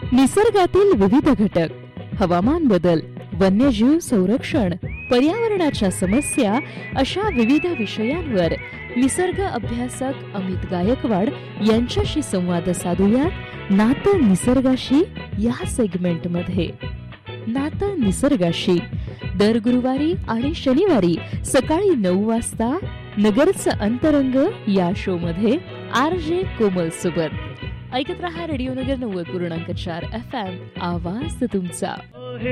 निसर्गातील विविध घटक, हवामान बदल, वन्यजीव संरक्षण, पर्यावरणाच्या समस्या अशा विविध विषयांवर निसर्ग अभ्यासक अमित गायकवाड यांच्याशी संवाद साधूया नातं निसर्गाशी या सेगमेंटमध्ये. नातं निसर्गाशी दर गुरुवारी आणि शनिवारी सकाळी 9 वाजता नगरचं अंतरंग या शो मध्ये RJ कोमल सोबत. ऐकत रहा रेडिओ नगर 90.4 FM, आवाज तुमचा.